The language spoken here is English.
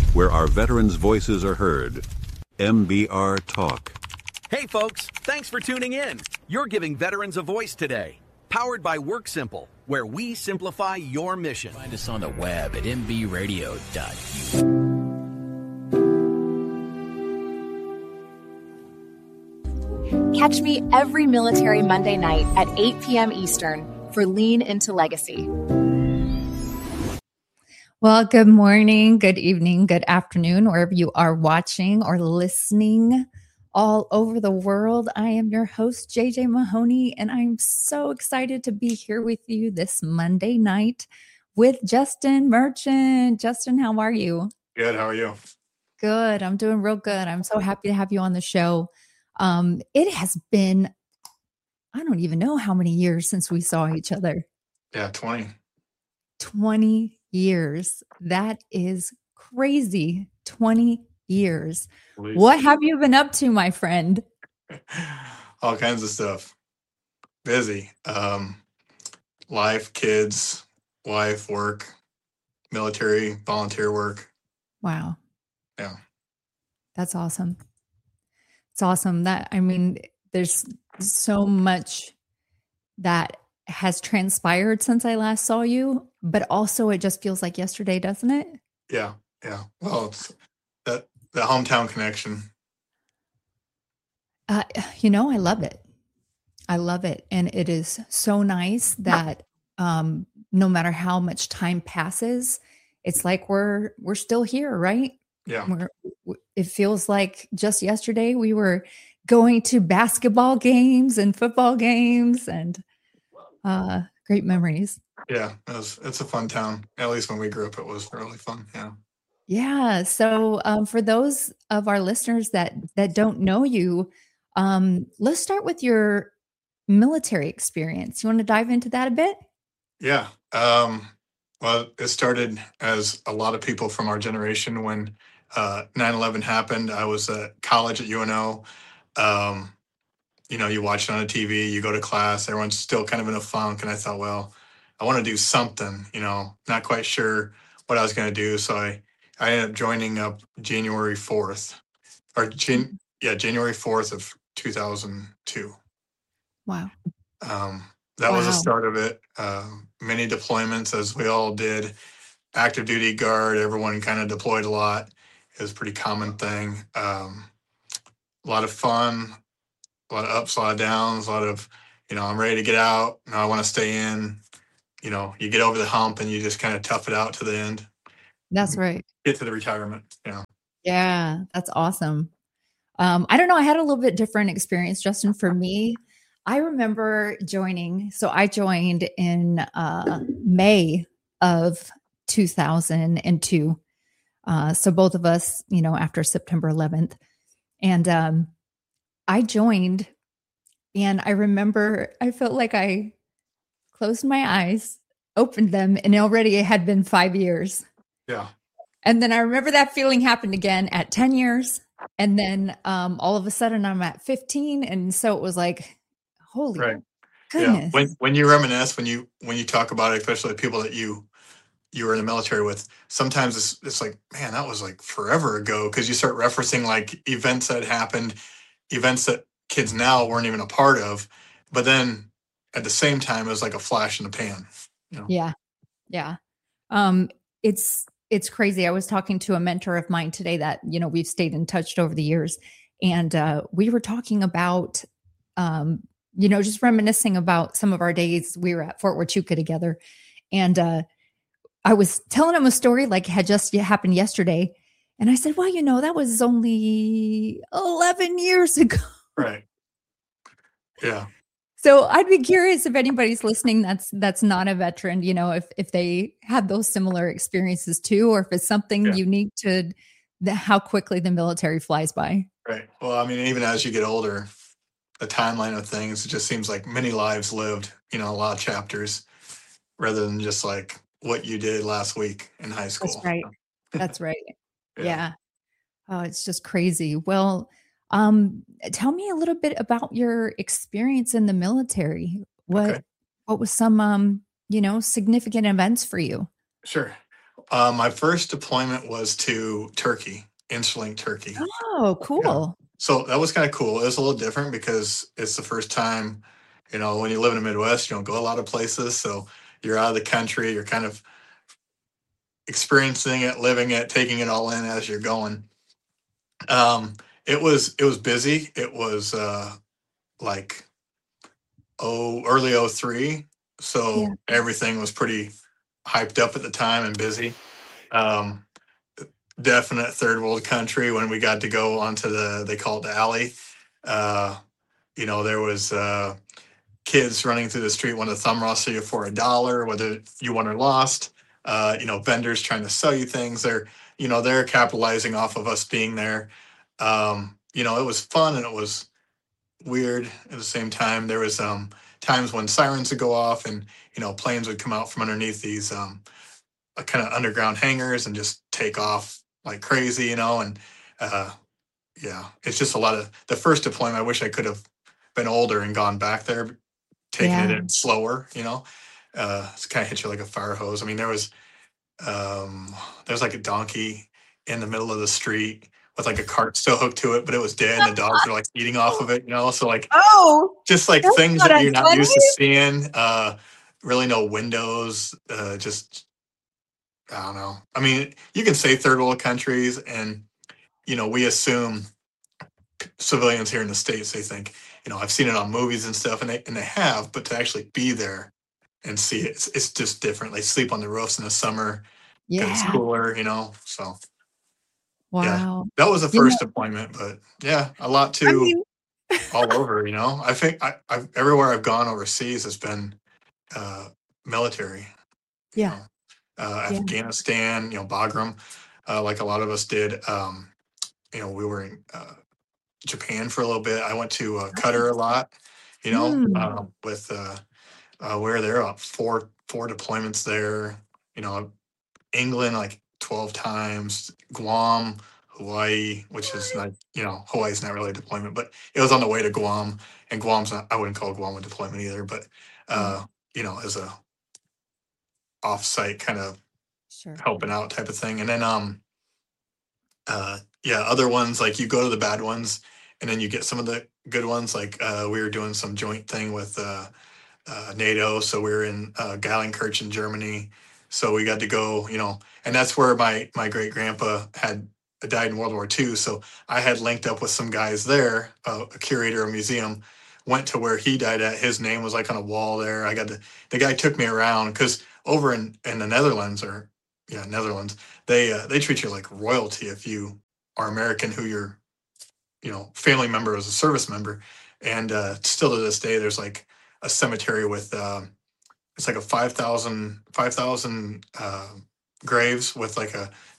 where our veterans' voices are heard. MBR Talk. Hey folks, thanks for tuning in. You're giving veterans a voice today. Powered by WorkSimple, where we simplify your mission. Find us on the web at mbradio.u. Catch me every Military Monday night at 8 p.m. Eastern for Lean Into Legacy. Well, good morning, good evening, good afternoon, wherever you are watching or listening all over the world. I am your host, JJ Mahoney, and I'm so excited to be here with you this Monday night with Justin Merchant. Justin, how are you? Good. How are you? Good. I'm doing real good. I'm so happy to have you on the show. It has been, I don't even know how many years since we saw each other. Yeah, 20. 20 years. That is crazy. 20 years. What have you been up to, my friend? All kinds of stuff. Busy. Life, kids, wife, work, military, volunteer work. Wow. Yeah. That's awesome. It's awesome. There's so much that has transpired since I last saw you, but also it just feels like yesterday, doesn't it? Yeah. Yeah. Well, it's the hometown connection. I love it. I love it. And it is so nice that no matter how much time passes, it's like we're still here, right? Yeah. It feels like just yesterday we were going to basketball games and football games and great memories. Yeah, it's a fun town. At least when we grew up, it was really fun. Yeah. Yeah. So for those of our listeners that don't know you, let's start with your military experience. You want to dive into that a bit? Yeah. Well, it started as a lot of people from our generation when 9/11 happened. I was at college at UNO. You watch it on the TV, you go to class, everyone's still kind of in a funk. And I thought, well, I want to do something, not quite sure what I was going to do. So I ended up joining up January 4th of 2002. Wow. That was the start of it. Many deployments, as we all did. Active duty, guard, everyone kind of deployed a lot. It was a pretty common thing. A lot of fun, a lot of ups, a lot of downs, a lot of, I'm ready to get out. No, I want to stay in. You get over the hump and you just kind of tough it out to the end. That's right. Get to the retirement. Yeah. Yeah, that's awesome. I don't know. I had a little bit different experience, Justin. For me, I remember joining. So I joined in May of 2002. So both of us, after September 11th. And I joined, and I remember I felt like I closed my eyes, opened them, and already it had been 5 years. Yeah. And then I remember that feeling happened again at 10 years. And then all of a sudden I'm at 15. And so it was like, holy goodness. Yeah. When you reminisce, when you talk about it, especially the people that you were in the military with, sometimes it's like, man, that was like forever ago. Cause you start referencing like events that happened, events that kids now weren't even a part of. But then at the same time, it was like a flash in the pan. Yeah. Yeah. It's crazy. I was talking to a mentor of mine today that, we've stayed in touch over the years. And we were talking about, just reminiscing about some of our days. We were at Fort Huachuca together. And I was telling him a story like it had just happened yesterday. And I said, well, that was only 11 years ago. Right. Yeah. So I'd be curious if anybody's listening that's not a veteran, if they had those similar experiences too, or if it's something unique to how quickly the military flies by. Right. Well, even as you get older, the timeline of things, it just seems like many lives lived, a lot of chapters, rather than just like what you did last week in high school. That's right. That's right. Yeah. Oh, it's just crazy. Well, tell me a little bit about your experience in the military. What was some, significant events for you? Sure. My first deployment was to Turkey, Interlink, Turkey. Oh, Yeah. cool. So that was kind of cool. It was a little different because it's the first time, when you live in the Midwest, you don't go a lot of places. So you're out of the country, you're kind of experiencing it, living it, taking it all in as you're going. It was busy. It was like early '03, Yeah. so everything was pretty hyped up at the time and busy. Um, Definite third world country when we got to go onto they call it the alley. Uh, there was kids running through the street wanting to thumb wrestle you for $1, whether you won or lost. Vendors trying to sell you things. They're capitalizing off of us being there. It was fun and it was weird at the same time. There was times when sirens would go off and planes would come out from underneath these kind of underground hangars and just take off like crazy, and yeah, it's just a lot of the first deployment. I wish I could have been older and gone back there, taking it Yeah. in slower, it's kind of hit you like a fire hose. I mean, there's like a donkey in the middle of the street with like a cart still hooked to it, but it was dead and the dogs are like eating off of it, so like Oh, just like that's things not that as you're not funny. used to seeing. Really no windows, just I don't know. I mean, you can say third world countries and we assume civilians here in the States, they think, I've seen it on movies and stuff, and they have, but to actually be there and see it, it's just different. They sleep on the roofs in the summer because it's Yeah. cooler, so yeah, Wow. that was the You know, first deployment, but yeah, a lot I too mean, all over, I think I've everywhere I've gone overseas has been uh military, you yeah. know, Yeah. Afghanistan, Bagram, like a lot of us did. We were in Japan for a little bit. I went to Qatar a lot, Mm. with we were there four deployments there. England like 12 times, Guam, Hawaii, which is not, Hawaii's not really a deployment, but it was on the way to Guam, and Guam's not. I wouldn't call Guam a deployment either, but Yeah. as a offsite kind of Sure. helping out type of thing, and then yeah, other ones like you go to the bad ones and then you get some of the good ones. Like we were doing some joint thing with NATO, so we were in Geilenkirchen, Germany. So we got to go, and that's where my great grandpa had died in World War II. So I had linked up with some guys there, a curator, a museum. Went to where he died at. His name was like on a wall there. The guy took me around because over in the Netherlands, or yeah, Netherlands, they treat you like royalty if you are American, who your family member is a service member, and still to this day there's like a cemetery with it's like a 5,000 graves with like a